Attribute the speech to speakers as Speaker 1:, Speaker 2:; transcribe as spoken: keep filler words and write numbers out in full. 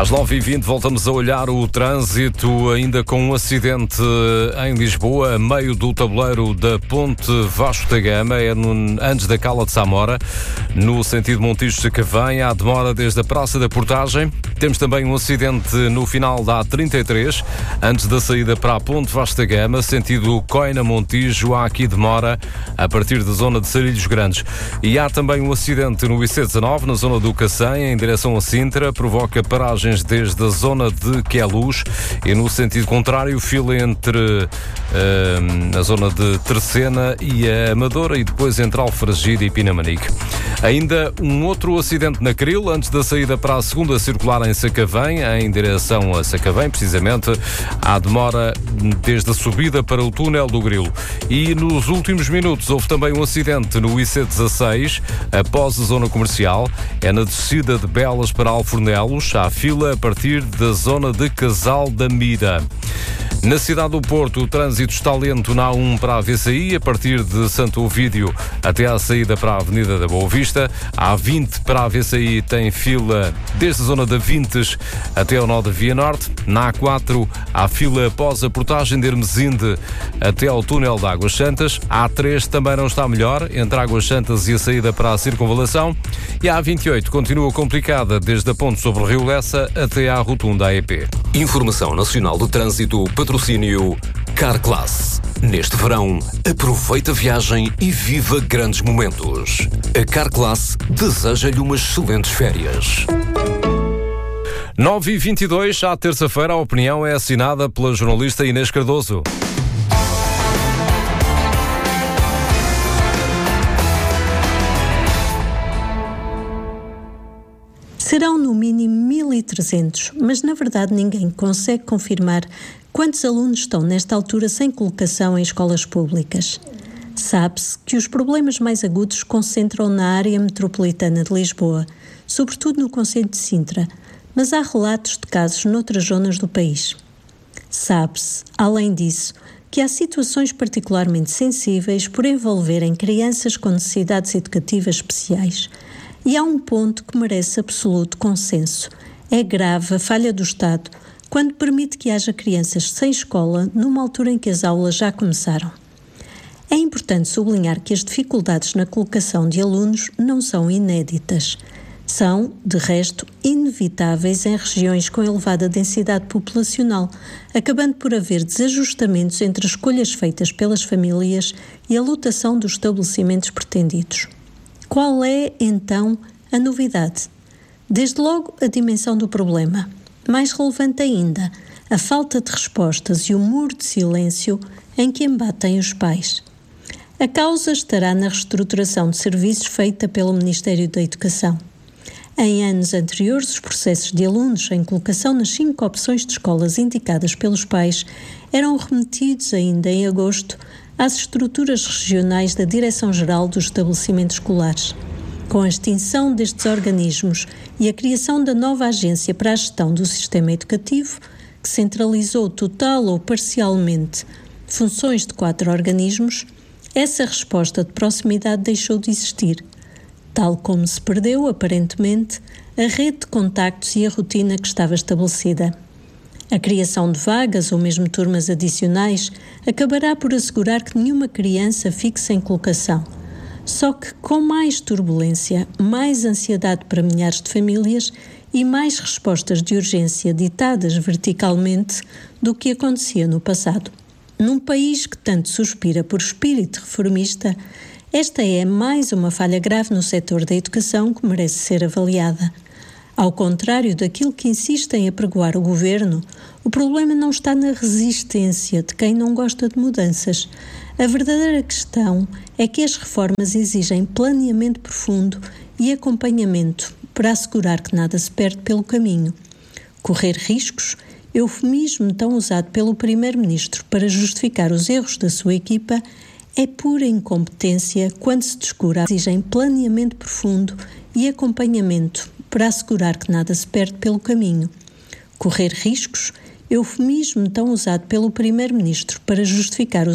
Speaker 1: Às nove e vinte voltamos a olhar o trânsito, ainda com um acidente em Lisboa, a meio do tabuleiro da Ponte Vasco da Gama, é no, antes da Cala de Samora, no sentido Montijo-Sacavém. Há demora desde a Praça da Portagem. Temos também um acidente no final da A trinta e três, antes da saída para a Ponte Vasco da Gama, sentido Coina-Montijo. Há aqui demora a partir da zona de Sarilhos Grandes. E há também um acidente no I C dezanove, na zona do Cacém, em direção a Sintra, provoca paragem desde a zona de Queluz e no sentido contrário, fila entre uh, a zona de Terceira e a Amadora e depois entre Alfragide e Pinamanique. Ainda um outro acidente na Cril, antes da saída para a segunda circular em Sacavém, em direção a Sacavém, precisamente. Há demora desde a subida para o túnel do Grilo. E nos últimos minutos houve também um acidente no I C dezasseis, após a zona comercial. É na descida de Belas para Alfornelos. Há fila a partir da zona de Casal da Mira. Na cidade do Porto, o trânsito está lento na A um para a V C I, a partir de Santo Ovídio até à saída para a Avenida da Boa Vista. A A vinte para a V C I tem fila desde a zona da Vintes até ao nó da Via Norte. Na A quatro há fila após a portagem de Hermesinde até ao túnel de Águas Santas. A A três também não está melhor, entre Águas Santas e a saída para a Circunvalação. E a A vinte e oito continua complicada desde a ponte sobre o Rio Lessa até à rotunda A E P.
Speaker 2: Informação Nacional do Trânsito, patrocínio Carclass. Neste verão, aproveita a viagem e viva grandes momentos. A Carclass deseja-lhe umas excelentes férias.
Speaker 1: nove e vinte e dois, à terça-feira, a opinião é assinada pela jornalista Inês Cardoso.
Speaker 3: Serão no mínimo mil e trezentos, mas na verdade ninguém consegue confirmar quantos alunos estão nesta altura sem colocação em escolas públicas. Sabe-se que os problemas mais agudos se concentram na área metropolitana de Lisboa, sobretudo no concelho de Sintra, mas há relatos de casos noutras zonas do país. Sabe-se, além disso, que há situações particularmente sensíveis por envolverem crianças com necessidades educativas especiais. E há um ponto que merece absoluto consenso. É grave a falha do Estado quando permite que haja crianças sem escola numa altura em que as aulas já começaram. É importante sublinhar que as dificuldades na colocação de alunos não são inéditas. São, de resto, inevitáveis em regiões com elevada densidade populacional, acabando por haver desajustamentos entre as escolhas feitas pelas famílias e a lotação dos estabelecimentos pretendidos. Qual é, então, a novidade? Desde logo, a dimensão do problema. Mais relevante ainda, a falta de respostas e o muro de silêncio em que embatem os pais. A causa estará na reestruturação de serviços feita pelo Ministério da Educação. Em anos anteriores, os processos de alunos em colocação nas cinco opções de escolas indicadas pelos pais eram remetidos ainda em agosto às estruturas regionais da Direção-Geral dos Estabelecimentos Escolares. Com a extinção destes organismos e a criação da nova Agência para a Gestão do Sistema Educativo, que centralizou total ou parcialmente funções de quatro organismos, essa resposta de proximidade deixou de existir, tal como se perdeu, aparentemente, a rede de contactos e a rotina que estava estabelecida. A criação de vagas ou mesmo turmas adicionais acabará por assegurar que nenhuma criança fique sem colocação. Só que com mais turbulência, mais ansiedade para milhares de famílias e mais respostas de urgência ditadas verticalmente do que acontecia no passado. Num país que tanto suspira por espírito reformista, esta é mais uma falha grave no setor da educação que merece ser avaliada. Ao contrário daquilo que insiste em apregoar o governo, o problema não está na resistência de quem não gosta de mudanças. A verdadeira questão é que as reformas exigem planeamento profundo e acompanhamento para assegurar que nada se perde pelo caminho. Correr riscos, eufemismo tão usado pelo Primeiro-Ministro para justificar os erros da sua equipa, é pura incompetência quando se descura. Exigem planeamento profundo e acompanhamento para assegurar que nada se perde pelo caminho. Correr riscos, eufemismo tão usado pelo Primeiro-Ministro para justificar os